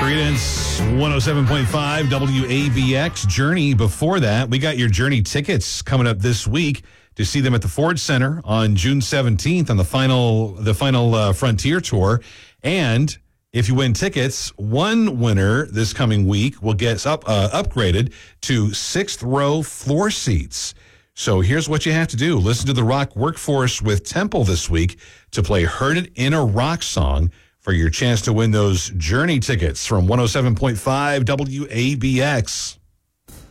Credence, 107.5 WABX. Journey before that. We got your Journey tickets coming up this week to see them at the Ford Center on June 17th on the final Frontier Tour. And if you win tickets, one winner this coming week will get upgraded to sixth row floor seats. So here's what you have to do. Listen to the Rock Workforce with Temple this week to play Heard It in a Rock Song for your chance to win those Journey tickets from 107.5 WABX.